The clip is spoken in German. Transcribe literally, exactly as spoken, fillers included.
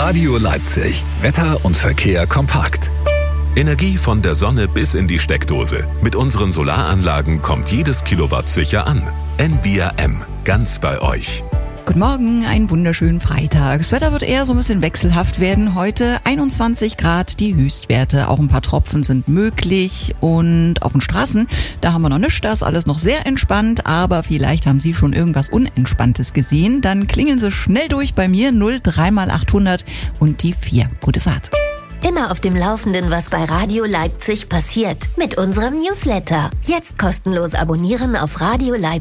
Radio Leipzig. Wetter und Verkehr kompakt. Energie von der Sonne bis in die Steckdose. Mit unseren Solaranlagen kommt jedes Kilowatt sicher an. N V R M, ganz bei euch. Guten Morgen, einen wunderschönen Freitag. Das Wetter wird eher so ein bisschen wechselhaft werden. Heute einundzwanzig Grad die Höchstwerte. Auch ein paar Tropfen sind möglich. Und auf den Straßen, da haben wir noch nichts. Da ist alles noch sehr entspannt. Aber vielleicht haben Sie schon irgendwas Unentspanntes gesehen. Dann klingeln Sie schnell durch bei mir. null drei mal achthundert und die vier. Gute Fahrt. Immer auf dem Laufenden, was bei Radio Leipzig passiert. Mit unserem Newsletter. Jetzt kostenlos abonnieren auf radio leipzig.